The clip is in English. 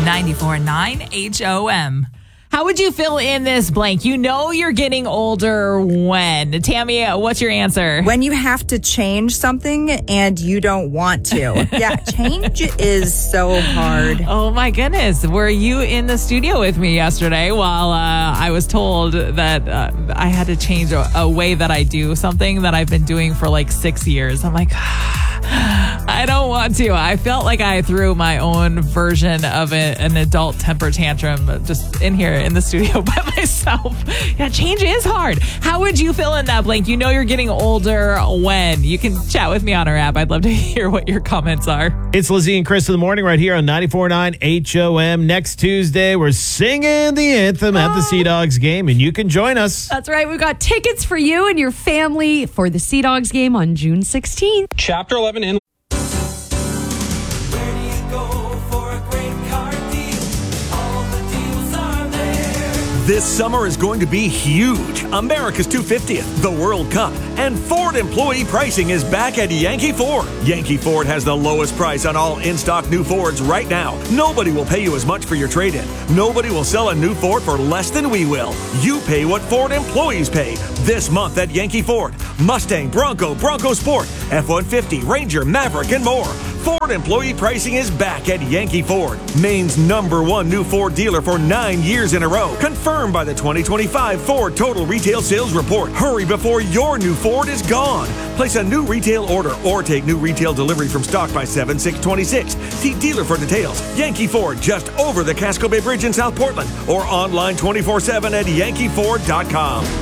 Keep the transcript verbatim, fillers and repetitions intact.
ninety-four point nine H O M. How would you fill in this blank? You know you're getting older when? Tammy, what's your answer? When you have to change something and you don't want to. Yeah, change is so hard. Oh my goodness. Were you in the studio with me yesterday while uh, I was told that uh, I had to change a, a way that I do something that I've been doing for like six years? I'm like, I don't want to. I felt like I threw my own version of a, an adult temper tantrum just in here in the studio by myself. Yeah, change is hard. How would you fill in that blank? You know you're getting older when? You can chat with me on our app. I'd love to hear what your comments are. It's Lizzie and Chris in the morning right here on ninety-four point nine H O M. Next Tuesday, we're singing the anthem at the Sea Dogs game, and you can join us. That's right. We've got tickets for you and your family for the Sea Dogs game on June sixteenth. Chapter eleven in. Where do you go for a great car deal? All the deals are there. This summer is going to be huge. America's two hundred fiftieth, the World Cup, and Ford employee pricing is back at Yankee Ford. Yankee Ford has the lowest price on all in-stock new Fords right now. Nobody will pay you as much for your trade-in. Nobody will sell a new Ford for less than we will. You pay what Ford employees pay this month at Yankee Ford. Mustang, Bronco, Bronco Sport, F one fifty, Ranger, Maverick, and more. Ford employee pricing is back at Yankee Ford, Maine's number one new Ford dealer for nine years in a row. Confirmed by the twenty twenty-five Ford Total Retail Sales Report. Hurry before your new Ford is gone. Place a new retail order or take new retail delivery from stock by seven six twenty-six. See dealer for details. Yankee Ford, just over the Casco Bay Bridge in South Portland, or online twenty-four seven at yankee ford dot com.